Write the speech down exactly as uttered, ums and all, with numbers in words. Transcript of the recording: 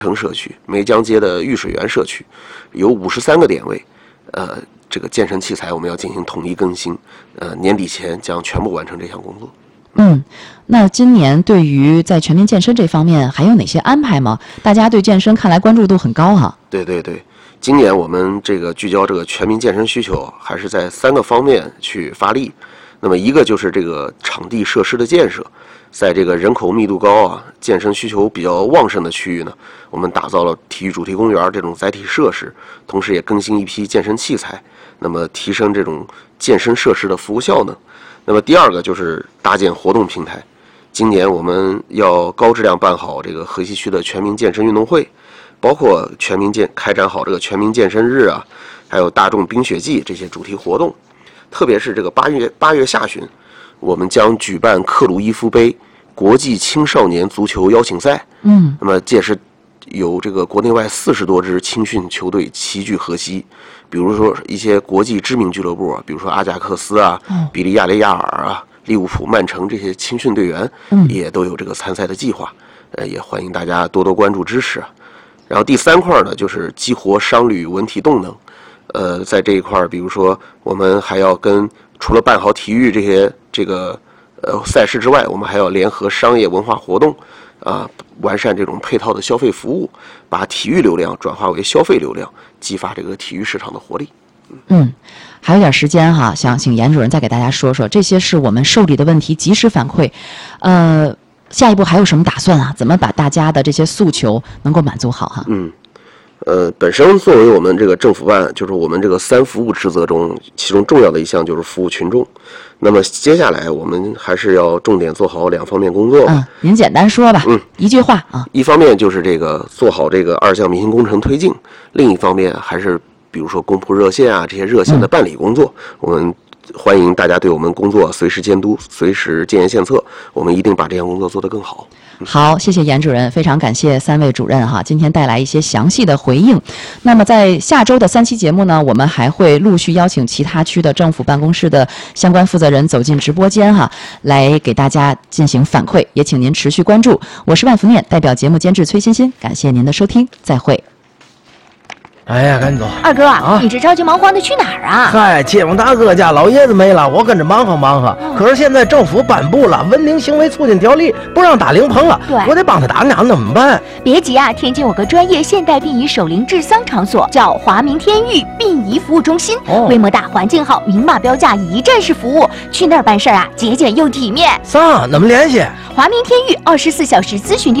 城社区、梅江街的玉水园社区，有五十三个点位，呃，这个健身器材我们要进行统一更新，呃，年底前将全部完成这项工作。 嗯，那今年对于在全民健身这方面还有哪些安排吗？大家对健身看来关注度很高哈。 对对对，今年我们这个聚焦这个全民健身需求，还是在三个方面去发力。那么一个就是这个场地设施的建设，在这个人口密度高啊、健身需求比较旺盛的区域呢，我们打造了体育主题公园这种载体设施，同时也更新一批健身器材，那么提升这种健身设施的服务效能。那么第二个就是搭建活动平台，今年我们要高质量办好这个河西区的全民健身运动会，包括全民健开展好这个全民健身日啊，还有大众冰雪季这些主题活动。特别是这个八月八月下旬，我们将举办克鲁伊夫杯国际青少年足球邀请赛。 嗯， 那么届时有这个国内外四十多支青训球队齐聚河西，比如说一些国际知名俱乐部啊，比如说阿贾克斯啊、比利亚雷亚尔啊、利物浦、曼城这些青训队员，也都有这个参赛的计划。呃，也欢迎大家多多关注支持。然后第三块呢，就是激活商旅文体动能。呃，在这一块，比如说我们还要跟除了办好体育这些这个呃赛事之外，我们还要联合商业文化活动，啊、呃，完善这种配套的消费服务，把体育流量转化为消费流量，激发这个体育市场的活力。 嗯，还有点时间哈，想请严主任再给大家说说，这些是我们受理的问题，及时反馈。呃，下一步还有什么打算啊？怎么把大家的这些诉求能够满足好哈？ 嗯。呃，本身作为我们这个政府办，就是我们这个三服务职责中，其中重要的一项就是服务群众。那么接下来我们还是要重点做好两方面工作。 嗯，您简单说吧。 嗯， 一句话啊。 一方面就是这个做好这个二项民营工程推进，另一方面还是比如说公仆热线啊这些热线的办理工作，嗯、我们欢迎大家对我们工作随时监督，随时建言献策，我们一定把这项工作做得更好。 好，谢谢严主任，非常感谢三位主任哈，今天带来一些详细的回应。那么在下周的三期节目呢，我们还会陆续邀请其他区的政府办公室的相关负责人走进直播间哈，来给大家进行反馈，也请您持续关注。我是万福念，代表节目监制崔欣欣，感谢您的收听，再会。 哎呀，赶紧走！ 二哥啊， 你这着急忙慌的去哪儿啊？ 嗨，街坊大哥家老爷子没了，我跟着忙活忙活。嗯、可是现在政府颁布了《文明行为促进条例》，不让打灵棚了。 对， 我得帮他打，那怎么办？ 别急啊，天津有个专业现代殡仪守灵治丧场所，叫华明天域殡仪服务中心，哦、规模大，环境好，明码标价，一站式服务。去那儿办事啊，节俭又体面。 啥？怎么联系？ 华明天域二十四小时咨询电。